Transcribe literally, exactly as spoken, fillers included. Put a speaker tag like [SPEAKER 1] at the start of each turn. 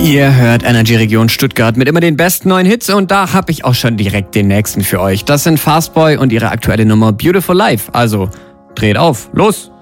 [SPEAKER 1] Ihr hört Energy Region Stuttgart mit immer den besten neuen Hits und da habe ich auch schon direkt den nächsten für euch. Das sind Fastboy und ihre aktuelle Nummer Beautiful Life. Also dreht auf, los!